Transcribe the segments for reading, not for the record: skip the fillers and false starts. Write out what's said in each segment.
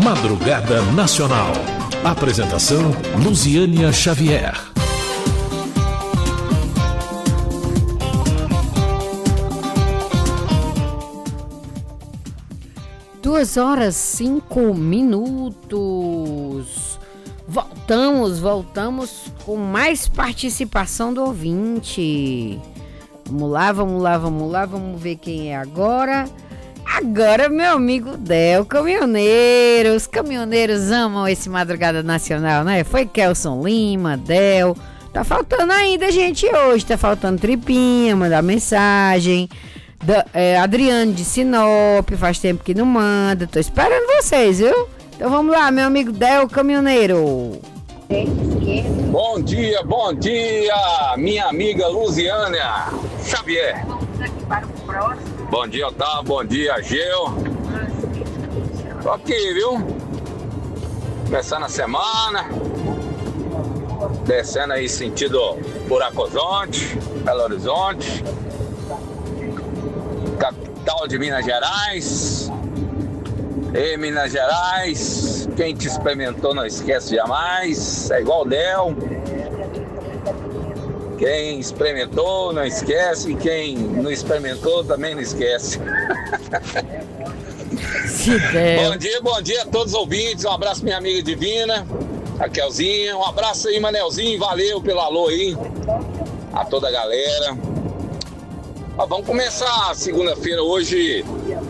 Madrugada Nacional. Apresentação Luziânia Xavier. 2h05. Voltamos com mais participação do ouvinte. Vamos lá, vamos ver quem é agora. Agora, meu amigo Del, caminhoneiro. Os caminhoneiros amam esse Madrugada Nacional, né? Foi Kelson Lima, Del. Tá faltando ainda gente hoje, tá faltando Tripinha, mandar mensagem. Adriano de Sinop, faz tempo que não manda. Tô esperando vocês, viu? Então vamos lá, meu amigo Del, caminhoneiro. Bom dia, minha amiga Luziânia Xavier. Vamos aqui para o próximo. Bom dia, Otávio, bom dia, Geu. Tô aqui, viu? Começando a semana. Descendo aí sentido Buraco Horizonte, Belo Horizonte. Capital de Minas Gerais. Ei, Minas Gerais, quem te experimentou não esquece jamais. É igual o Del. Quem experimentou não esquece, quem não experimentou também não esquece. Bom dia a todos os ouvintes. Um abraço minha amiga Divina, Raquelzinha. Um abraço aí, Manelzinho. Valeu pelo alô aí a toda a galera. Vamos começar a segunda-feira hoje.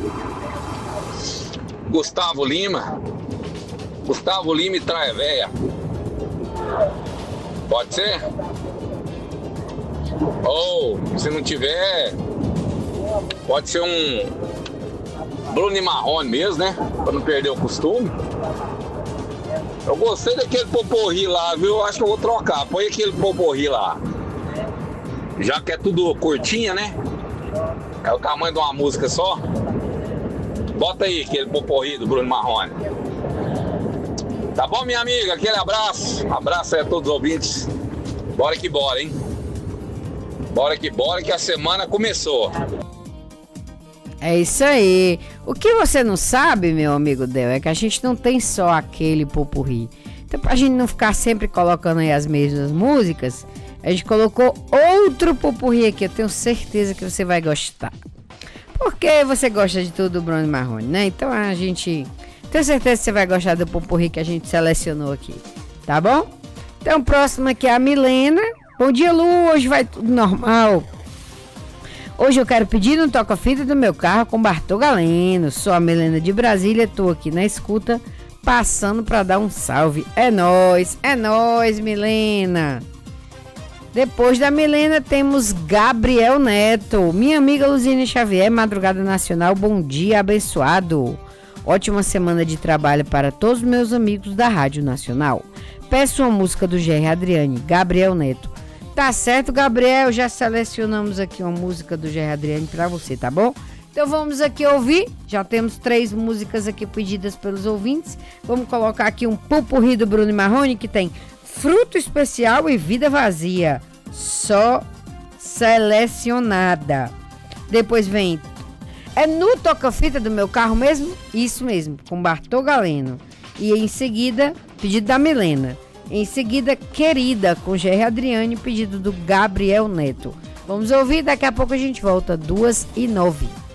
Gustavo Lima e Traia Véia. Pode ser? Ou, se não tiver, pode ser um Bruno e Marrone mesmo, né? Pra não perder o costume. Eu gostei daquele poporri lá, viu? Acho que eu vou trocar. Põe aquele poporri lá. Já que é tudo curtinha, né? É o tamanho de uma música só. Bota aí aquele poporri do Bruno Marrone. Tá bom, minha amiga? Aquele abraço. Abraço aí a todos os ouvintes. Bora que bora, hein? Bora que a semana começou. É isso aí. O que você não sabe, meu amigo Del, é que a gente não tem só aquele popurrí. Então, pra gente não ficar sempre colocando aí as mesmas músicas, a gente colocou outro popurrí aqui. Eu tenho certeza que você vai gostar. Porque você gosta de tudo do Bruno Marrone, né? Então a gente... Tenho certeza que você vai gostar do popurrí que a gente selecionou aqui. Tá bom? Então, próximo aqui é a Milena. Bom dia, Lu. Hoje vai tudo normal. Hoje eu quero pedir no toca-fita do meu carro com Bartô Galeno. Sou a Milena de Brasília. Tô aqui na escuta, passando pra dar um salve. É nóis, Milena. Depois da Milena temos Gabriel Neto. Minha amiga Luziânia Xavier, Madrugada Nacional, bom dia, abençoado. Ótima semana de trabalho para todos os meus amigos da Rádio Nacional. Peço uma música do Gerry Adriane, Gabriel Neto. Tá certo, Gabriel, já selecionamos aqui uma música do Gerry Adriane para você, tá bom? Então vamos aqui ouvir, já temos 3 músicas aqui pedidas pelos ouvintes. Vamos colocar aqui um popurrí do Bruno Marrone que tem Fruto Especial e Vida Vazia, só selecionada. Depois vem, é no toca-fita do meu carro mesmo? Isso mesmo, com Bartô Galeno. E em seguida, pedido da Milena. Em seguida, Querida, com Gerry Adriane, pedido do Gabriel Neto. Vamos ouvir, daqui a pouco a gente volta, 2h09.